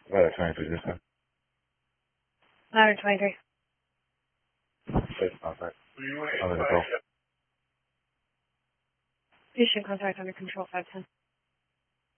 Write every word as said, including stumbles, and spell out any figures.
Ladder twenty-three, this time. Ladder twenty-three. Safe contact. I'll let it go. Patient contact under control five ten.